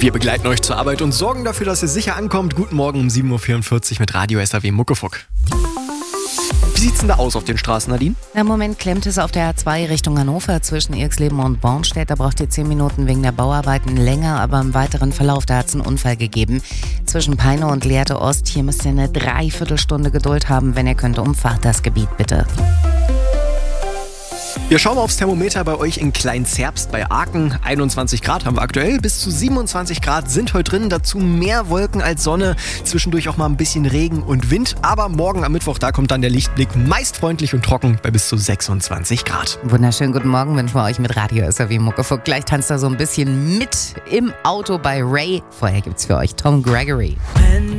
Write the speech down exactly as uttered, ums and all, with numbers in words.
Wir begleiten euch zur Arbeit und sorgen dafür, dass ihr sicher ankommt. Guten Morgen um sieben Uhr vierundvierzig mit Radio S R W Muckefuck. Wie sieht's denn da aus auf den Straßen, Nadine? Im Moment klemmt es auf der A zwei Richtung Hannover zwischen Irxleben und Bornstedt. Da braucht ihr zehn Minuten wegen der Bauarbeiten länger, aber im weiteren Verlauf, da hat es einen Unfall gegeben. Zwischen Peine und Lehrte Ost, hier müsst ihr eine Dreiviertelstunde Geduld haben, wenn ihr könnt. Umfahrt das Gebiet bitte. Wir schauen mal aufs Thermometer bei euch in Kleinzerbst bei Aachen. einundzwanzig Grad haben wir aktuell, bis zu siebenundzwanzig Grad sind heute drin. Dazu mehr Wolken als Sonne, zwischendurch auch mal ein bisschen Regen und Wind. Aber morgen am Mittwoch, da kommt dann der Lichtblick, meist freundlich und trocken bei bis zu sechsundzwanzig Grad. Wunderschönen guten Morgen wünschen wir euch mit Radio S R W Muckefuck. Gleich tanzt er so ein bisschen mit im Auto bei Ray. Vorher gibt's für euch Tom Gregory.